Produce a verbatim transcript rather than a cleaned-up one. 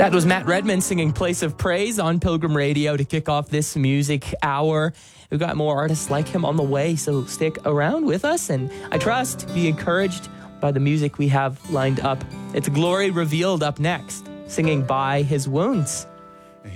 That was Matt Redman singing Place of Praise on Pilgrim Radio to kick off this music hour. We've got more artists like him on the way, so stick around with us, and I trust be encouraged by the music we have lined up. It's Glory Revealed up next, singing By His Wounds.